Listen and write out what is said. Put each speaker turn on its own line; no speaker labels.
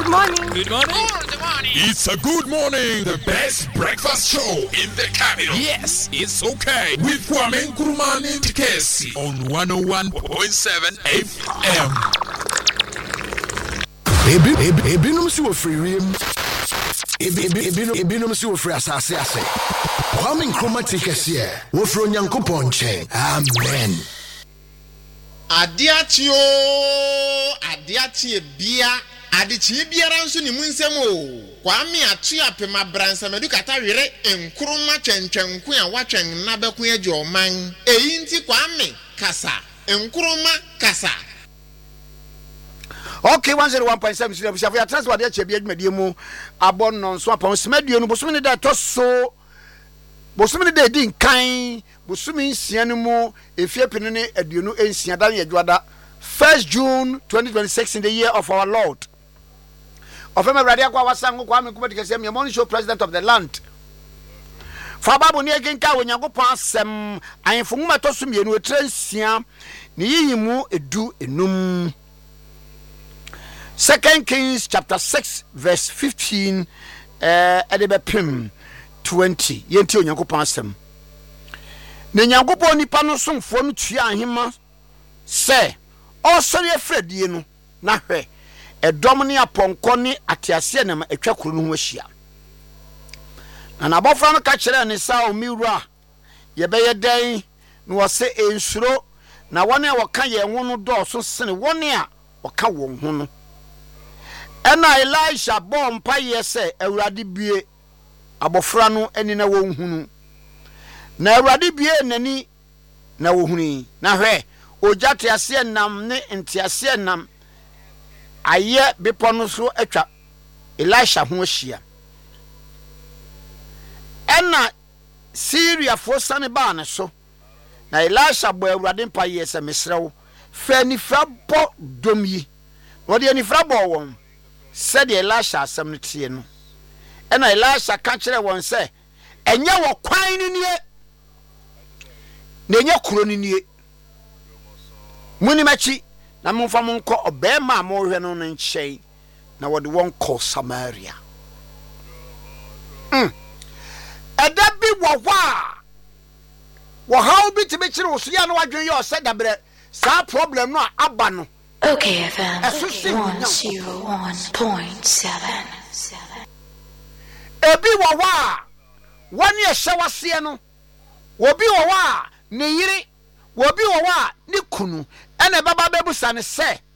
morning.
Good morning.
Good morning.
It's a good morning. The best breakfast show in the capital.
Yes, it's okay.
With Kwame Nkrumah Ntikesi on 101.7 FM.
Ebinum si wo free Ebinum si wo free asase ase. Kwame Nkrumah Ntikesi wo free Onyankopɔn nkyɛn. Amen.
Adiatio bia adichi biara nso ni mu nsɛm o. Kwame atoa pema bransa medukata were Nkrumah twentwenko a watwen na bɛko agye ɔman. Eyi nti Kwame kasa. Nkrumah kasa.
Okay, 101.7 studio. We have transfer there chebi adwumadie mu abon non so apon smadue no bosome ne da to so bosome ne da di nkan bosome nsia no mu efiepene ne aduonu ensia dan yadwada 1st June 2026 in the year of our Lord. Ofema brade akwa wasango kwa me kumati kese me money show president of the land. Fa babu ne genka Onyankopon asem ayefo nwuma to so mienu etransia ne yiyimu edu enum. 2 Kings chapter 6 verse 15 edebepim 20 yenti Onyankopon asem. Ne Nyankopon nipa no somfo no tua ahema se osori afradie no na hwe edom ne aponko ne atiase na atwa kuro no ho ahia. Na abofra no ka kire ne sa omiwura ye beye dan no wose ensuro na wone a woka ye ho no do so sene wone a woka won ho no. Ena Elisha bompa yese Awurade bie abofra no ani na wonhunu. Na Awurade bie nani na wohuni. Na hwe ojate ase nam ne ntiase nam aye bepo no so atwa Elisha ho ahia. Ena Syria fo sane ba ne so. Na Elisha bo Awurade mpa yese mesrew fa ni fra bo dom yi. Wode ni fra bo won said Elisha asem no tie no. Ena Elisha ka kire won se enye wo kwan ni nie na enye kuro ni nie. Muni machi na momfa monko obema mo hwe no nkyɛn na wode won kɔ Samaria. Eda bi wo hwa wo haw bi tibekire wo so ya no wadwen ye o se dabre sa problem no aba no.
Okay, FM 101.7.
Ebi wo hwa woni ehye wase no obi wo hwa ne yiri obi wo hwa ne kunu ene baba bebusa ne se